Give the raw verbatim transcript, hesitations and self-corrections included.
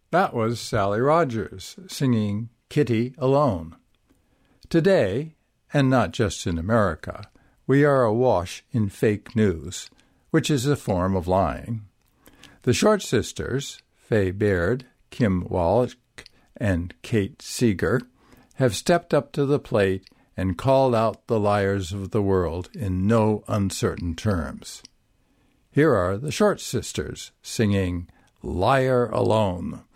That was Sally Rogers singing Kitty Alone. Today, and not just in America, we are awash in fake news, which is a form of lying. The Short Sisters, Faye Baird, Kim Wallach, and Kate Seeger, have stepped up to the plate and called out the liars of the world in no uncertain terms. Here are the Short Sisters singing Liar Alone.